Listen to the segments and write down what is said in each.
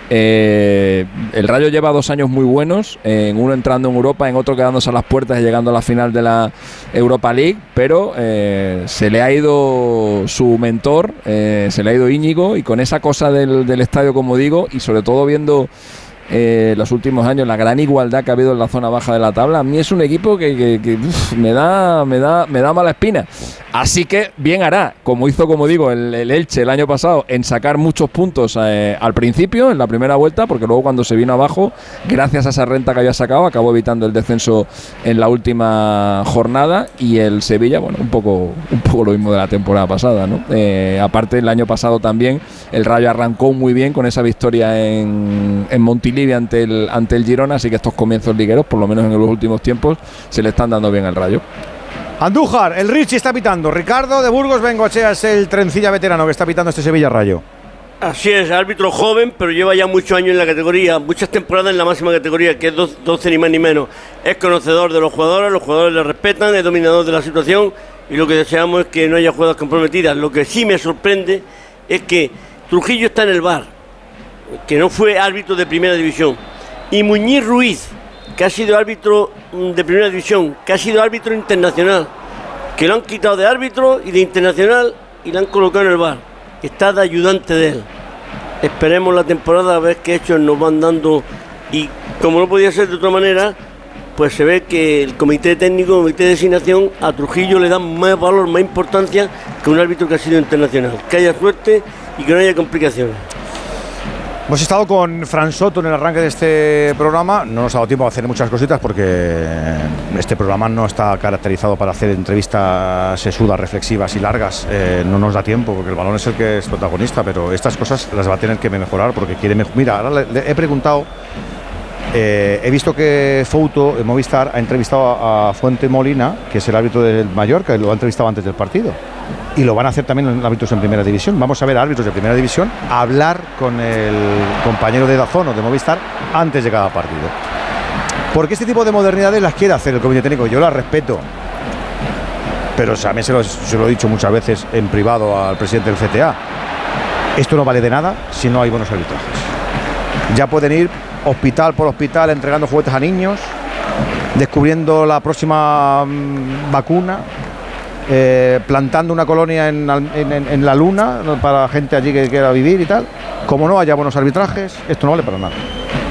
El Rayo lleva 2 años muy buenos, en uno entrando en Europa, en otro quedándose a las puertas y llegando a la final de la Europa League, pero se le ha ido su mentor, se le ha ido Íñigo, y con esa cosa del estadio, como digo, y sobre todo viendo los últimos años la gran igualdad que ha habido en la zona baja de la tabla, a mí es un equipo que me da mala espina. Así que bien hará, como hizo, como digo, el Elche el año pasado, en sacar muchos puntos al principio, en la primera vuelta, porque luego cuando se vino abajo, gracias a esa renta que había sacado, acabó evitando el descenso en la última jornada. Y el Sevilla, bueno, un poco lo mismo de la temporada pasada, ¿no? Aparte, el año pasado también el Rayo arrancó muy bien con esa victoria en Montilivi ante el Girona, así que estos comienzos ligueros, por lo menos en los últimos tiempos, se le están dando bien al Rayo. Andújar, el Richie está pitando. Ricardo de Burgos Bengoechea es el trencilla veterano que está pitando este Sevilla Rayo. Así es, árbitro joven, pero lleva ya muchos años en la categoría, muchas temporadas en la máxima categoría, que es 12 ni más ni menos. Es conocedor de los jugadores le respetan, es dominador de la situación, y lo que deseamos es que no haya jugadas comprometidas. Lo que sí me sorprende es que Trujillo está en el VAR, que no fue árbitro de primera división, y Muñiz Ruiz, que ha sido árbitro de primera división, que ha sido árbitro internacional, que lo han quitado de árbitro y de internacional y lo han colocado en el VAR, que está de ayudante de él. Esperemos la temporada a ver qué hechos nos van dando, y como no podía ser de otra manera, pues se ve que el comité técnico, el comité de designación, a Trujillo le dan más valor, más importancia que un árbitro que ha sido internacional. Que haya suerte y que no haya complicaciones. Hemos estado con Fran Soto en el arranque de este programa. No nos ha dado tiempo a hacer muchas cositas porque este programa no está caracterizado para hacer entrevistas sesudas, reflexivas y largas. No nos da tiempo porque el balón es el que es protagonista, pero estas cosas las va a tener que mejorar porque quiere mejorar. Mira, ahora le he preguntado, he visto que Fouto, en Movistar, ha entrevistado a Fuente Molina, que es el árbitro del Mallorca, lo ha entrevistado antes del partido. Y lo van a hacer también los árbitros en primera división. Vamos a ver a árbitros de primera división hablar con el compañero de Dazón o de Movistar antes de cada partido. Porque este tipo de modernidades las quiere hacer el comité técnico. Yo las respeto. Pero a mí se lo he dicho muchas veces en privado al presidente del CTA. Esto no vale de nada si no hay buenos arbitrajes. Ya pueden ir hospital por hospital entregando juguetes a niños, descubriendo la próxima vacuna, plantando una colonia en la luna para gente allí que quiera vivir y tal. Como no haya buenos arbitrajes, esto no vale para nada.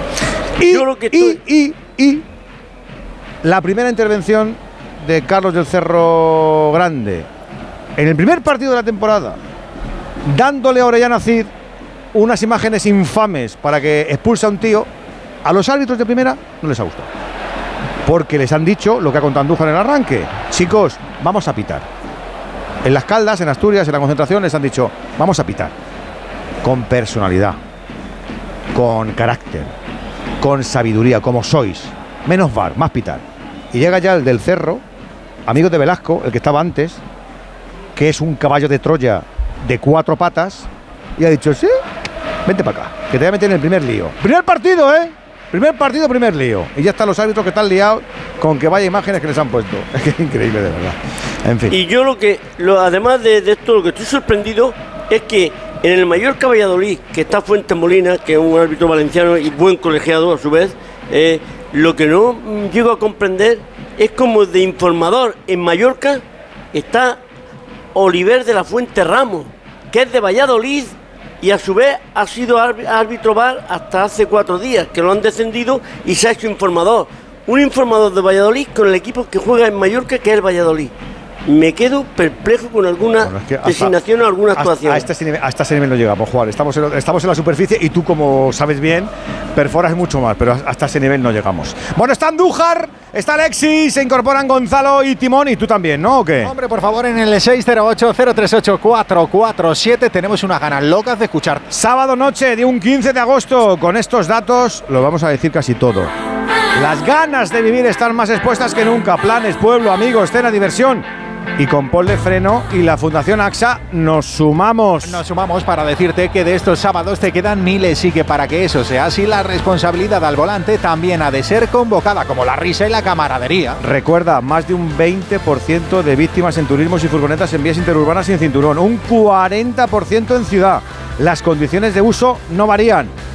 Y la primera intervención de Carlos del Cerro Grande en el primer partido de la temporada, dándole a Orellana Cid unas imágenes infames para que expulse a un tío, a los árbitros de primera no les ha gustado. Porque les han dicho lo que ha contado Andújar en el arranque. Chicos, vamos a pitar. En Las Caldas, en Asturias, en la concentración, les han dicho, vamos a pitar. Con personalidad, con carácter, con sabiduría, como sois. Menos VAR, más pitar. Y llega ya el del Cerro, amigo de Velasco, el que estaba antes, que es un caballo de Troya de 4 patas, y ha dicho, sí, vente para acá, que te voy a meter en el primer lío. Primer partido, primer partido, primer lío. Y ya están los árbitros que están liados con que vaya imágenes que les han puesto. Es que es increíble, de verdad. En fin. Y yo además de esto, lo que estoy sorprendido es que en el Mallorca Valladolid, que está Fuentes Molina, que es un árbitro valenciano y buen colegiado a su vez, lo que no llego a comprender es como de informador en Mallorca está Oliver de la Fuente Ramos, que es de Valladolid, y a su vez ha sido árbitro VAR hasta hace 4 días, que lo han descendido y se ha hecho informador. Un informador de Valladolid con el equipo que juega en Mallorca, que es el Valladolid. Me quedo perplejo con alguna designación o alguna actuación. Hasta ese nivel no llegamos, Juan. Estamos en la superficie y tú, como sabes bien, perforas mucho más, pero hasta ese nivel no llegamos. Bueno, está Andújar, está Alexis, se incorporan Gonzalo y Timón, y tú también, ¿no? ¿O qué? Hombre, por favor, en el 608-038-447 tenemos unas ganas locas de escuchar. Sábado noche de un 15 de agosto, con estos datos lo vamos a decir casi todo. Las ganas de vivir están más expuestas que nunca. Planes, pueblo, amigos, cena, diversión. Y con Ponle Freno y la Fundación AXA nos sumamos. Nos sumamos para decirte que de estos sábados te quedan miles y que para que eso sea así, la responsabilidad al volante también ha de ser convocada, como la risa y la camaradería. Recuerda, más de un 20% de víctimas en turismos y furgonetas en vías interurbanas sin cinturón, un 40% en ciudad. Las condiciones de uso no varían.